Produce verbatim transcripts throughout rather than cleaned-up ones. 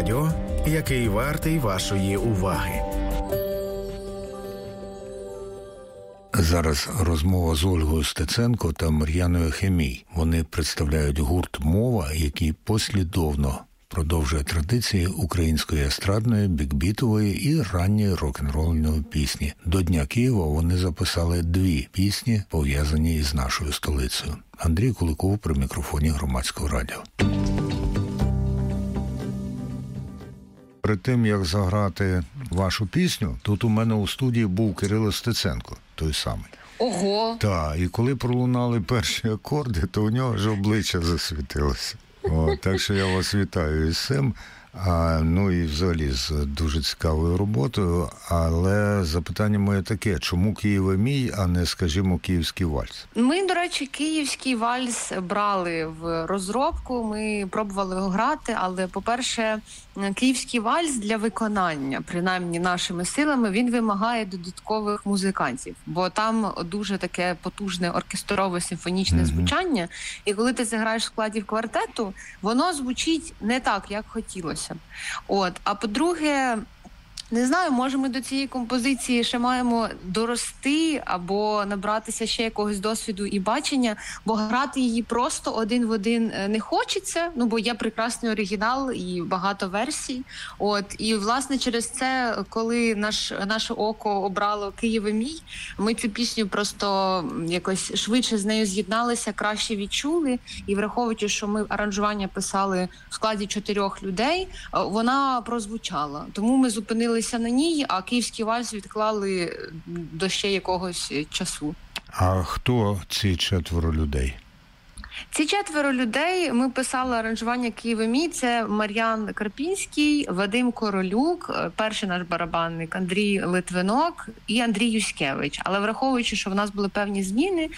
радіо, який вартий вашої уваги. Зараз розмова з Ольгою Стеценко та Мар'яною Хемій. Вони представляють гурт «Мова», який послідовно продовжує традиції української естрадної, бікбітової і ранньої рок-н-рольної пісні. До Дня Києва вони записали дві пісні, пов'язані із нашою столицею. Андрій Куликов при мікрофоні Громадського радіо. Перед тим, як заграти вашу пісню, тут у мене у студії був Кирило Стеценко, той самий. Ого! Так, і коли пролунали перші акорди, то у нього ж обличчя засвітилося. О, так що я вас вітаю із цим. А, ну і взагалі з дуже цікавою роботою, але запитання моє таке, чому «Києве мій», а не, скажімо, «Київський вальс»? Ми, до речі, «Київський вальс» брали в розробку, ми пробували його грати, але, по-перше, «Київський вальс» для виконання, принаймні нашими силами, він вимагає додаткових музикантів, бо там дуже таке потужне оркестрове симфонічне mm-hmm. звучання, і коли ти заграєш в складі квартету, воно звучить не так, як хотілося. От, а по-друге, не знаю, може ми до цієї композиції ще маємо дорости або набратися ще якогось досвіду і бачення, бо грати її просто один в один не хочеться, ну бо є прекрасний оригінал і багато версій. От, і власне через це, коли наш, наше око обрало «Києве мій», ми цю пісню просто якось швидше з нею з'єдналися, краще відчули, і враховуючи, що ми аранжування писали в складі чотирьох людей, вона прозвучала. Тому ми зупинили на ній, а «Київський вальс» відклали до ще якогось часу. А хто ці четверо людей? Ці четверо людей, ми писали аранжування «Києве мій». Це Мар'ян Карпінський, Вадим Королюк, перший наш барабанник, Андрій Литвинок і Андрій Юськевич. Але враховуючи, що в нас були певні зміни,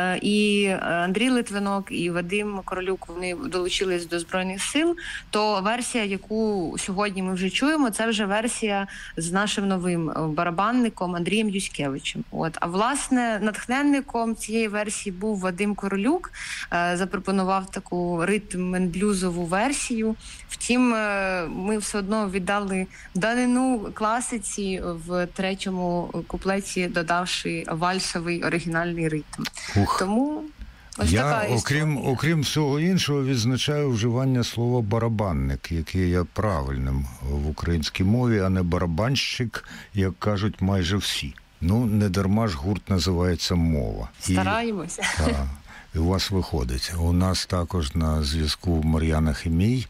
і Андрій Литвинок, і Вадим Королюк, вони долучились до Збройних сил, то версія, яку сьогодні ми вже чуємо, це вже версія з нашим новим барабанником Андрієм Юськевичем. От. А власне, натхненником цієї версії був Вадим Королюк, запропонував таку ритм-н-блюзову версію. Втім, ми все одно віддали данину класиці в третьому куплеті, додавши вальсовий оригінальний ритм. Ух. Тому ось я, така окрім, окрім всього іншого, відзначаю вживання слова «барабанник», яке є правильним в українській мові, а не «барабанщик», як кажуть майже всі. Ну, не дарма ж гурт називається «Мова». Стараємося. І, та, і у вас виходить. У нас також на зв'язку Мар'яна Хемій.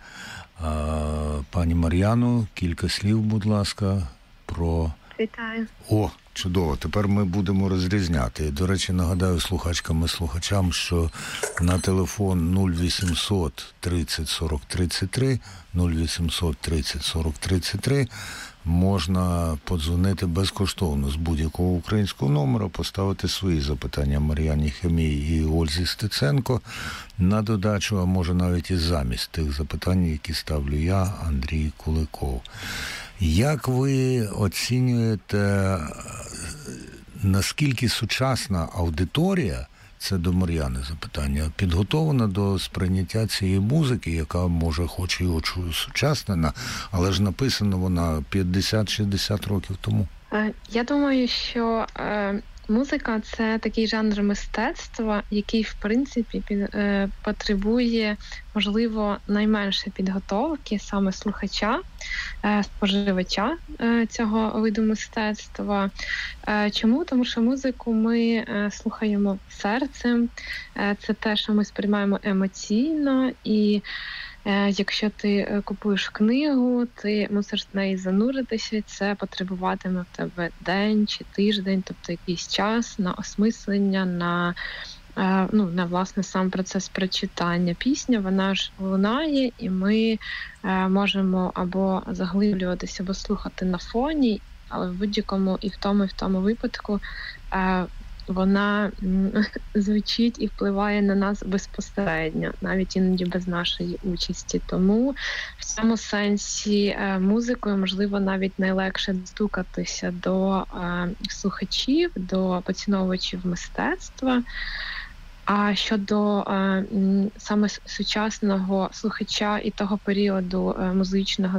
Пані Мар'яно, кілька слів, будь ласка, про... Вітаю. О, чудово. Тепер ми будемо розрізняти. До речі, нагадаю слухачкам і слухачам, що на телефон нуль вісімсот тридцять сорок тридцять три, нуль вісімсот тридцять сорок тридцять три можна подзвонити безкоштовно з будь-якого українського номера, поставити свої запитання Мар'яні Хемій і Ользі Стеценко на додачу, а може навіть і замість тих запитань, які ставлю я, Андрій Куликов. Як ви оцінюєте, наскільки сучасна аудиторія, це до Мар'яни запитання, підготовлена до сприйняття цієї музики, яка, може, хоч і осучаснена, але ж написана вона п'ятдесят-шістдесят років тому? Я думаю, що музика – це такий жанр мистецтва, який, в принципі, під, е, потребує, можливо, найменше підготовки саме слухача, е, споживача е, цього виду мистецтва. Е, чому? Тому що музику ми е, слухаємо серцем, е, це те, що ми сприймаємо емоційно, і Е, якщо ти купуєш книгу, ти мусиш в неї зануритися, і це потребуватиме в тебе день чи тиждень, тобто якийсь час на осмислення, на, е, ну, на власне сам процес прочитання. Пісня, вона ж лунає, і ми е, можемо або заглиблюватися, або слухати на фоні, але в будь-якому і в тому, і в тому випадку е, вона звучить і впливає на нас безпосередньо, навіть іноді без нашої участі. Тому в цьому сенсі музикою, можливо, навіть найлегше достукатися до слухачів, до поціновувачів мистецтва. А щодо е, саме сучасного слухача і того періоду е, музичного